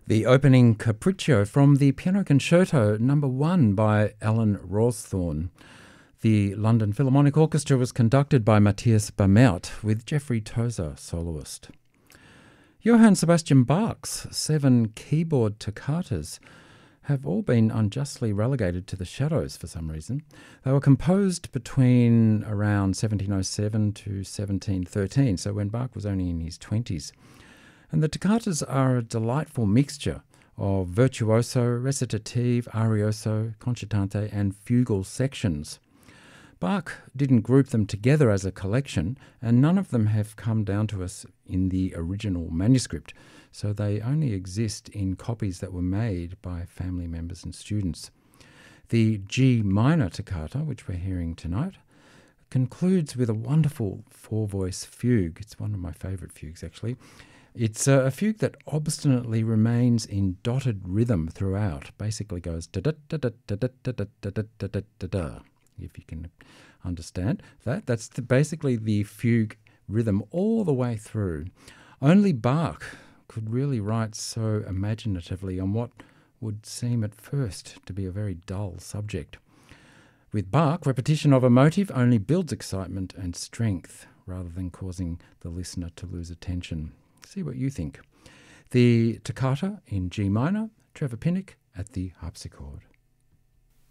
The opening Capriccio from the Piano Concerto No. 1 by Alan Rawsthorne. The London Philharmonic Orchestra was conducted by Matthias Bamert with Jeffrey Tozer, soloist. Johann Sebastian Bach's 7 keyboard toccatas have all been unjustly relegated to the shadows for some reason. They were composed between around 1707 to 1713, so when Bach was only in his 20s. And the toccatas are a delightful mixture of virtuoso, recitative, arioso, concertante and fugal sections. Bach didn't group them together as a collection, and none of them have come down to us in the original manuscript, so they only exist in copies that were made by family members and students. The G minor toccata, which we're hearing tonight, concludes with a wonderful 4-voice fugue. It's one of my favourite fugues, actually. It's a fugue that obstinately remains in dotted rhythm throughout. Basically goes da-da-da-da-da-da-da-da-da-da-da, if you can understand that. That's basically the fugue rhythm all the way through. Only Bach could really write so imaginatively on what would seem at first to be a very dull subject. With Bach, repetition of a motive only builds excitement and strength rather than causing the listener to lose attention. See what you think. The toccata in G minor, Trevor Pinnock at the harpsichord.